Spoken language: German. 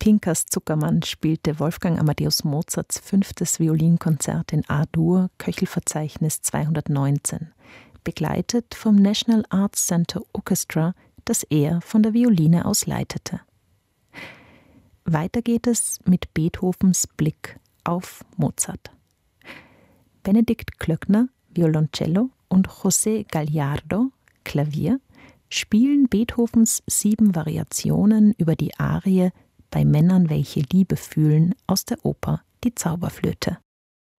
Pinkas Zuckermann spielte Wolfgang Amadeus Mozarts 5. Violinkonzert in A-Dur, Köchelverzeichnis 219, begleitet vom National Arts Center Orchestra, das er von der Violine aus leitete. Weiter geht es mit Beethovens Blick auf Mozart. Benedikt Klöckner, Violoncello, und José Gallardo, Klavier, spielen Beethovens 7 Variationen über die Arie »Bei Männern, welche Liebe fühlen« aus der Oper Die Zauberflöte.